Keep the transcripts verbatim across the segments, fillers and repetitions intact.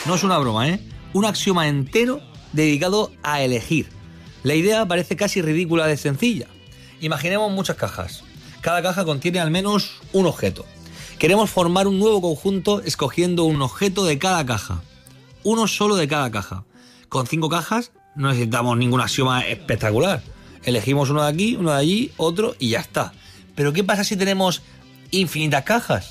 No es una broma, ¿eh? Un axioma entero dedicado a elegir. La idea parece casi ridícula de sencilla. Imaginemos muchas cajas. Cada caja contiene al menos un objeto. Queremos formar un nuevo conjunto escogiendo un objeto de cada caja. Uno solo de cada caja. Con cinco cajas no necesitamos ningún axioma espectacular. Elegimos uno de aquí, uno de allí, otro y ya está. Pero ¿qué pasa si tenemos infinitas cajas?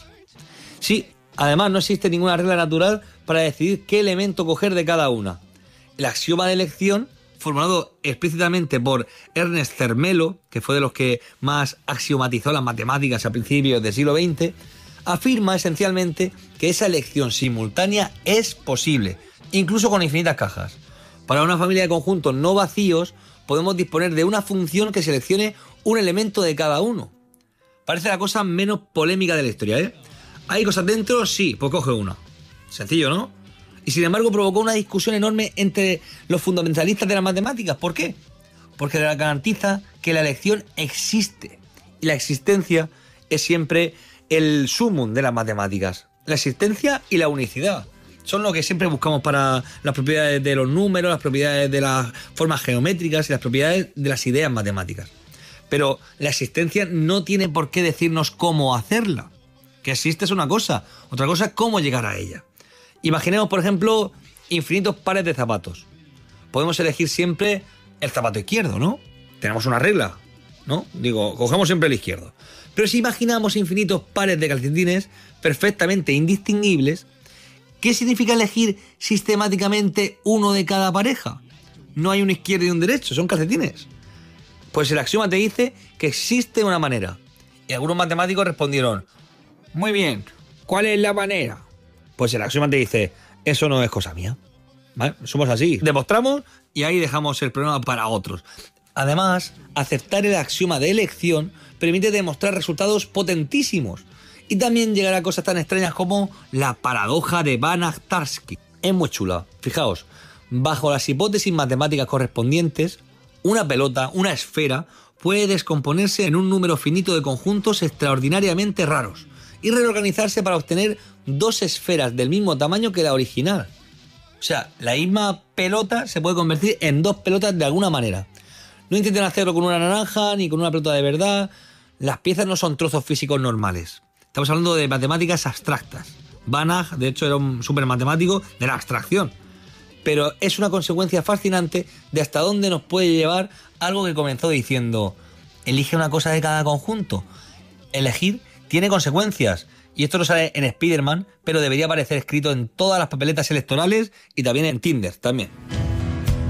Sí, además no existe ninguna regla natural para decidir qué elemento coger de cada una. El axioma de elección, formulado explícitamente por Ernest Zermelo, que fue de los que más axiomatizó las matemáticas a principios del siglo veinte, afirma esencialmente que esa elección simultánea es posible, incluso con infinitas cajas. Para una familia de conjuntos no vacíos, podemos disponer de una función que seleccione un elemento de cada uno. Parece la cosa menos polémica de la historia, ¿eh? ¿Hay cosas dentro? Sí, pues coge una. Sencillo, ¿no? Y sin embargo provocó una discusión enorme entre los fundamentalistas de las matemáticas. ¿Por qué? Porque garantiza que la elección existe. Y la existencia es siempre el sumum de las matemáticas. La existencia y la unicidad. Son lo que siempre buscamos para las propiedades de los números, las propiedades de las formas geométricas y las propiedades de las ideas matemáticas. Pero la existencia no tiene por qué decirnos cómo hacerla. Que existe es una cosa, otra cosa es cómo llegar a ella. Imaginemos, por ejemplo, infinitos pares de zapatos. Podemos elegir siempre el zapato izquierdo, ¿no? Tenemos una regla, ¿no? Digo, cogemos siempre el izquierdo. Pero si imaginamos infinitos pares de calcetines perfectamente indistinguibles, ¿qué significa elegir sistemáticamente uno de cada pareja? No hay un izquierdo y un derecho, son calcetines. Pues el axioma te dice que existe una manera. Y algunos matemáticos respondieron, muy bien, ¿cuál es la manera? Pues el axioma te dice, eso no es cosa mía. ¿Vale? Somos así. Demostramos y ahí dejamos el problema para otros. Además, aceptar el axioma de elección permite demostrar resultados potentísimos y también llegar a cosas tan extrañas como la paradoja de Banach-Tarski. Es muy chula. Fijaos, bajo las hipótesis matemáticas correspondientes, una pelota, una esfera, puede descomponerse en un número finito de conjuntos extraordinariamente raros y reorganizarse para obtener dos esferas del mismo tamaño que la original. O sea, la misma pelota se puede convertir en dos pelotas de alguna manera. No intenten hacerlo con una naranja ni con una pelota de verdad. Las piezas no son trozos físicos normales. Estamos hablando de matemáticas abstractas. Banach, de hecho, era un súper matemático de la abstracción. Pero es una consecuencia fascinante de hasta dónde nos puede llevar algo que comenzó diciendo, elige una cosa de cada conjunto. Elegir tiene consecuencias. Y esto no sale en Spider-Man, pero debería aparecer escrito en todas las papeletas electorales y también en Tinder, también.